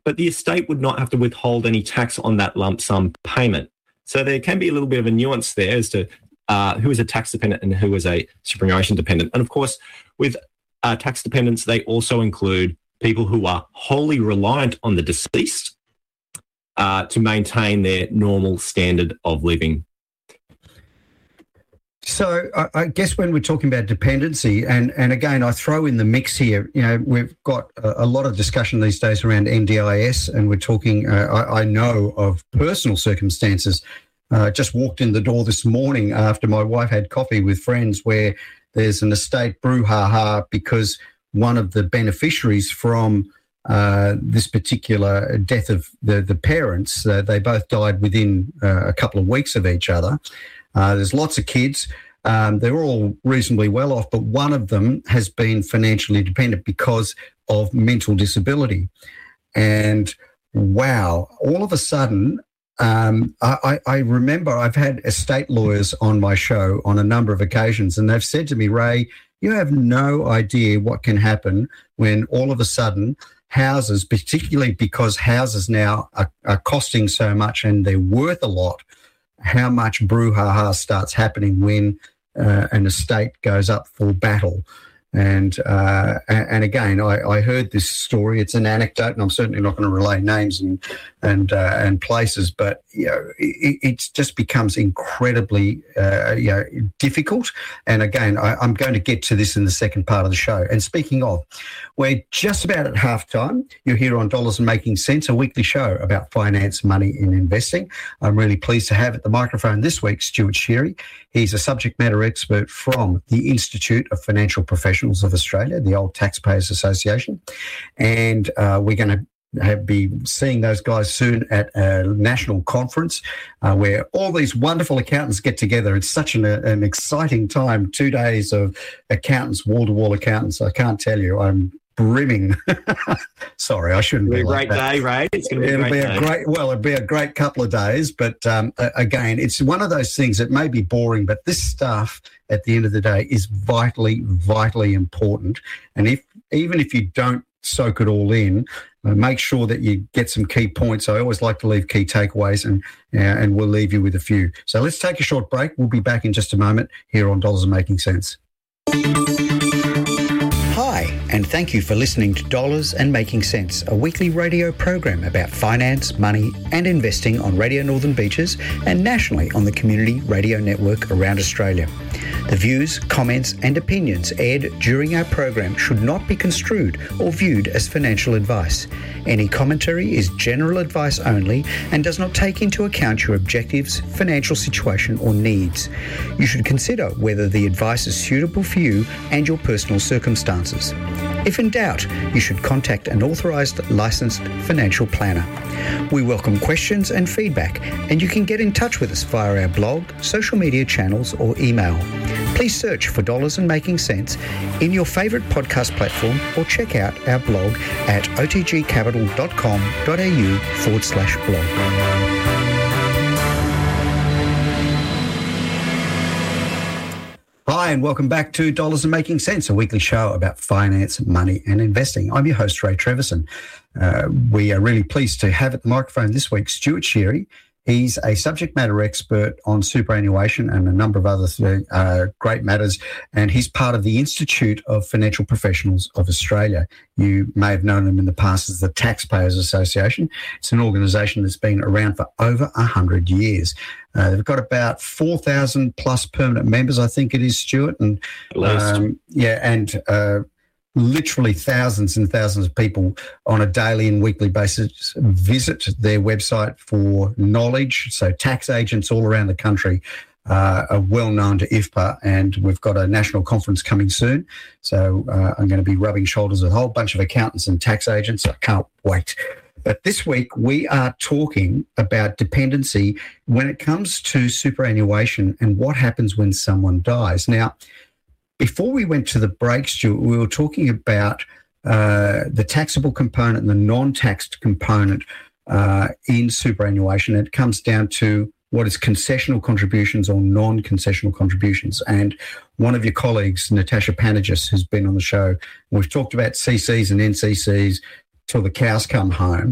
but the estate would not have to withhold any tax on that lump sum payment. So there can be a little bit of a nuance there as to who is a tax dependent and who is a superannuation dependent. And of course, with tax dependents, they also include people who are wholly reliant on the deceased to maintain their normal standard of living. So I guess when we're talking about dependency, and again, I throw in the mix here, we've got a lot of discussion these days around NDIS, and we're talking, I know of personal circumstances. Just walked in the door this morning after my wife had coffee with friends where there's an estate brouhaha because one of the beneficiaries from this particular death of the parents, they both died within a couple of weeks of each other. There's lots of kids. They're all reasonably well off, but one of them has been financially dependent because of mental disability. And wow, all of a sudden, I remember I've had estate lawyers on my show on a number of occasions, and they've said to me, Ray, you have no idea what can happen when all of a sudden houses, particularly because houses now are costing so much and they're worth a lot, how much brouhaha starts happening when an estate goes up for battle. And again, I heard this story. It's an anecdote, and I'm certainly not going to relay names and places, but it just becomes incredibly difficult. And again, I'm going to get to this in the second part of the show. And speaking of, we're just about at halftime. You're here on Dollars and Making Sense, a weekly show about finance, money, and investing. I'm really pleased to have at the microphone this week Stuart Sherry. He's a subject matter expert from the Institute of Financial Professionals of Australia, the old Taxpayers Association. And we're going to be seeing those guys soon at a national conference where all these wonderful accountants get together. It's such an exciting time, 2 days of accountants, wall-to-wall accountants. I can't tell you, I'm brimming. Sorry, I shouldn't be like that. It'll be a great day, Ray. It's going to be a great day. It'll be a great couple of days. But again, it's one of those things that may be boring, but this stuff at the end of the day is vitally, vitally important. And even if you don't soak it all in, make sure that you get some key points. I always like to leave key takeaways, and we'll leave you with a few. So let's take a short break. We'll be back in just a moment here on Dollars and Making Sense. Hi, and thank you for listening to Dollars and Making Sense, a weekly radio program about finance, money and investing on Radio Northern Beaches and nationally on the Community Radio Network around Australia. The views, comments and opinions aired during our program should not be construed or viewed as financial advice. Any commentary is general advice only and does not take into account your objectives, financial situation or needs. You should consider whether the advice is suitable for you and your personal circumstances. If in doubt, you should contact an authorised licensed financial planner. We welcome questions and feedback, and you can get in touch with us via our blog, social media channels or email. Please search for Dollars and Making Sense in your favourite podcast platform or check out our blog at otgcapital.com.au/blog. Hi, and welcome back to Dollars and Making Sense, a weekly show about finance, money and investing. I'm your host, Ray Treverson. We are really pleased to have at the microphone this week Stuart Sherry. He's a subject matter expert on superannuation and a number of other great matters, and he's part of the Institute of Financial Professionals of Australia. You may have known him in the past as the Taxpayers Association. It's an organisation that's been around for over 100 years. They've got about 4,000 plus permanent members, I think it is, Stuart. And literally thousands and thousands of people on a daily and weekly basis visit their website for knowledge. So tax agents all around the country are well known to IFPA, and we've got a national conference coming soon. So I'm going to be rubbing shoulders with a whole bunch of accountants and tax agents. I can't wait. But this week we are talking about dependency when it comes to superannuation and what happens when someone dies. Now, before we went to the break, Stuart, we were talking about the taxable component and the non-taxed component in superannuation. It comes down to what is concessional contributions or non-concessional contributions. And one of your colleagues, Natasha Panagis, has been on the show. We've talked about CCs and NCCs till the cows come home.